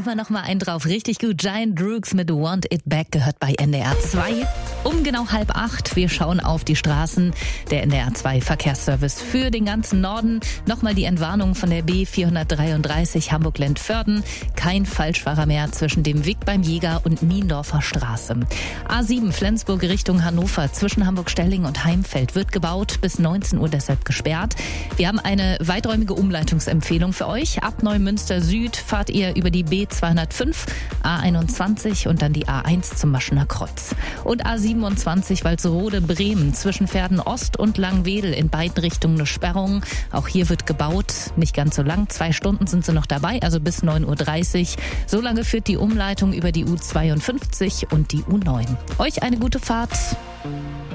immer noch mal einen drauf. Richtig gut. Giant Rooks mit Want It Back gehört bei NDR 2. Um genau 7:30. Wir schauen auf die Straßen. Der NDR 2 Verkehrsservice für den ganzen Norden. Nochmal die Entwarnung von der B433 Hamburg-Lentförden. Kein Falschfahrer mehr zwischen dem Weg beim Jäger und Niendorfer Straße. A7 Flensburg Richtung Hannover zwischen Hamburg-Stelling und Heimfeld wird gebaut. Bis 19 Uhr deshalb gesperrt. Wir haben eine weiträumige Umleitungsempfehlung für euch. Ab Neumünster Süd fahrt ihr über die B205, A21 und dann die A1 zum Maschener Kreuz. Und A27 Walsrode-Bremen zwischen Verden Ost und Langwedel in beiden Richtungen eine Sperrung. Auch hier wird gebaut, nicht ganz so lang. 2 Stunden sind sie noch dabei, also bis 9:30 Uhr. So lange führt die Umleitung über die U52 und die U9. Euch eine gute Fahrt.